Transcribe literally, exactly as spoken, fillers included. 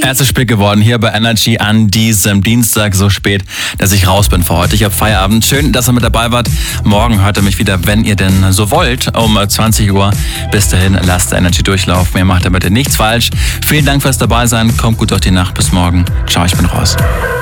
Erstes Spiel geworden hier bei Energy an diesem Dienstag so spät, dass ich raus bin für heute. Ich habe Feierabend. Schön, dass ihr mit dabei wart. Morgen hört ihr mich wieder, wenn ihr denn so wollt, um zwanzig Uhr. Bis dahin, lasst Energy durchlaufen. Ihr macht damit nichts falsch. Vielen Dank fürs Dabeisein. Kommt gut durch die Nacht. Bis morgen. Ciao, ich bin raus.